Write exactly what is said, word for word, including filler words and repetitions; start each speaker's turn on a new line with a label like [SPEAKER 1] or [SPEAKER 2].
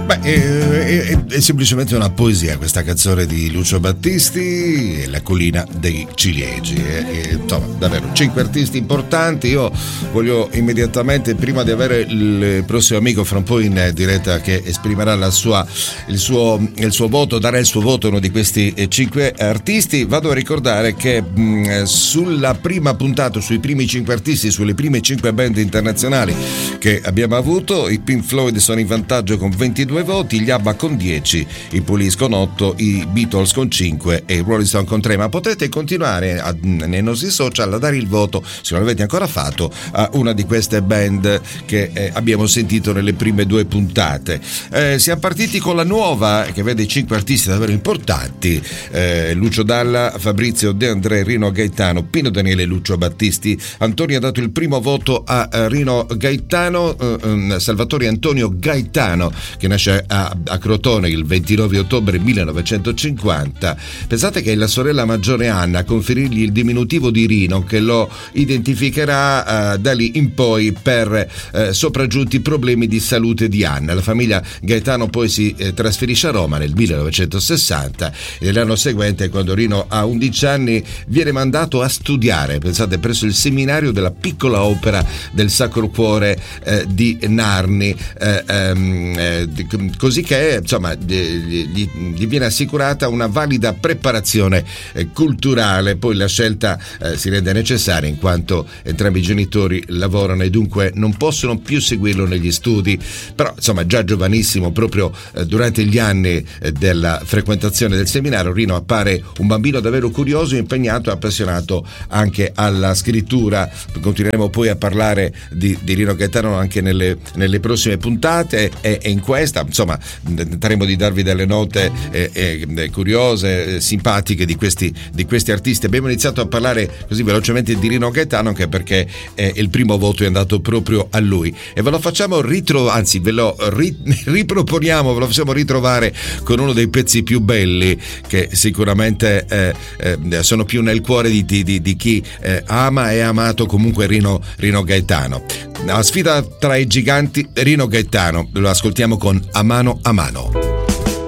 [SPEAKER 1] Beh, è, è, è semplicemente una poesia questa canzone di Lucio Battisti, La collina dei ciliegi. E, e, insomma, davvero, cinque artisti importanti. Io voglio immediatamente, prima di avere il prossimo amico fra un po' in diretta che esprimerà la sua, il, suo, il suo voto, darà il suo voto a uno di questi cinque artisti, vado a ricordare che mh, sulla prima puntata, sui primi cinque artisti, sulle prime cinque band internazionali che abbiamo avuto, i Pink Floyd sono in vantaggio con ventidue voti, gli ABBA con dieci, i Police con otto, i Beatles con cinque e i Rolling Stone con tre. Ma potete continuare a, nei nostri social a dare il voto, se non l'avete ancora fatto, a una di queste band che eh, abbiamo sentito nelle prime due puntate. Eh, siamo partiti con la nuova, che vede cinque artisti davvero importanti: eh, Lucio Dalla, Fabrizio De André, Rino Gaetano, Pino Daniele e Lucio Battisti. Antonio ha dato il primo voto a, a Rino Gaetano, eh, eh, Salvatore Antonio Gaetano, che nasce a, a Crotone il ventinove ottobre millenovecentocinquanta. Pensate che è la sorella maggiore Anna a conferirgli il diminutivo di Rino, che lo identificherà uh, da lì in poi per uh, sopraggiunti problemi di salute di Anna. La famiglia Gaetano poi si eh, trasferisce a Roma nel millenovecentosessanta e l'anno seguente, quando Rino ha undici anni, viene mandato a studiare, pensate, presso il seminario della Piccola Opera del Sacro Cuore eh, di Narni, eh, ehm, eh, così che insomma gli, gli viene assicurata una valida preparazione eh, culturale. Poi la scelta eh, si rende necessaria in quanto entrambi i genitori lavorano e dunque non possono più seguirlo negli studi, però insomma già giovanissimo, proprio eh, durante gli anni eh, della frequentazione del seminario, Rino appare un bambino davvero curioso, impegnato e appassionato anche alla scrittura. Continueremo poi a parlare di, di Rino Gaetano anche nelle, nelle prossime puntate e, e in questa insomma tenteremo di darvi delle note eh, eh, curiose, eh, simpatiche di questi, di questi artisti. Abbiamo iniziato a parlare così velocemente di Rino Gaetano anche perché eh, il primo voto è andato proprio a lui e ve lo facciamo ritrovare, anzi ve lo ri- riproponiamo, ve lo facciamo ritrovare con uno dei pezzi più belli che sicuramente eh, eh, sono più nel cuore di, di, di chi eh, ama e ha amato comunque Rino, Rino Gaetano. La sfida tra i giganti, Rino Gaetano, lo ascoltiamo con A mano a mano.